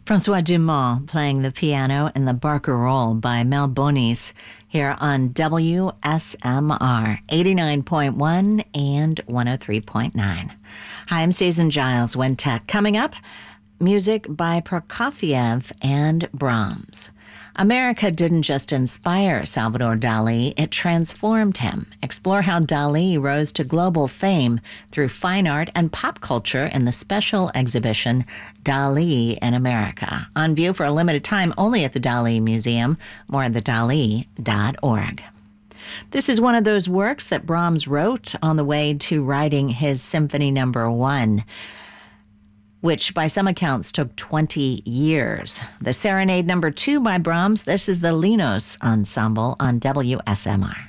Francois Dumont playing the piano in the Barcarolle by Mel Bonis here on WSMR 89.1 and 103.9. Hi, I'm Susan Giles, Wintech. Coming up, music by Prokofiev and Brahms. America didn't just inspire Salvador Dali, it transformed him. Explore how Dali rose to global fame through fine art and pop culture in the special exhibition Dali in America. On view for a limited time only at the Dali Museum, more at thedali.org. This is one of those works that Brahms wrote on the way to writing his Symphony No. 1. Which by some accounts took 20 years. The Serenade No. 2 by Brahms, this is the Linos Ensemble on WSMR.